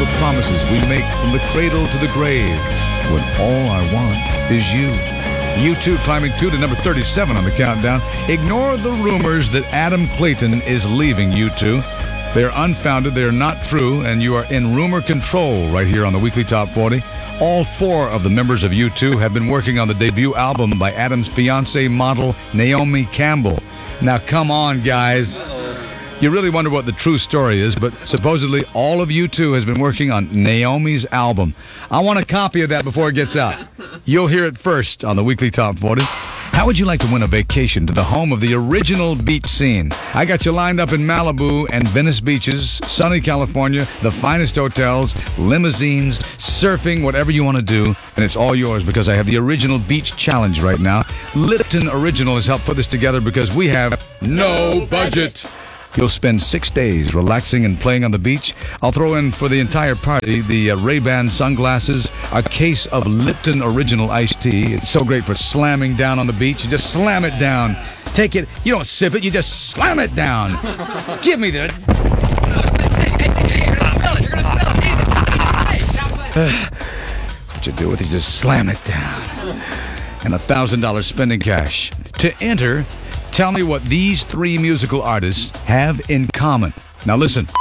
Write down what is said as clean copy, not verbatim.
promises we make from the cradle to the grave, when all I want is you. U2 climbing 2 to number 37 on the countdown. Ignore the rumors that Adam Clayton is leaving U2. They are unfounded, they are not true, and you are in rumor control right here on the Weekly Top 40. All 4 of the members of U2 have been working on the debut album by Adam's fiancée model, Naomi Campbell. Now, come on, guys. You really wonder what the true story is, but supposedly all of U2 has been working on Naomi's album. I want a copy of that before it gets out. You'll hear it first on the Weekly Top 40. How would you like to win a vacation to the home of the original beach scene? I got you lined up in Malibu and Venice beaches, sunny California, the finest hotels, limousines, surfing, whatever you want to do. And it's all yours because I have the original beach challenge right now. Lipton Original has helped put this together because we have no budget. You'll spend 6 days relaxing and playing on the beach. I'll throw in for the entire party the Ray-Ban sunglasses, a case of Lipton Original iced tea. It's so great for slamming down on the beach. You just slam it down. Take it. You don't sip it. You just slam it down. Give me that. What you do with it, you just slam it down. And $1,000 spending cash. To enter, tell me what these 3 musical artists have in common. Now listen.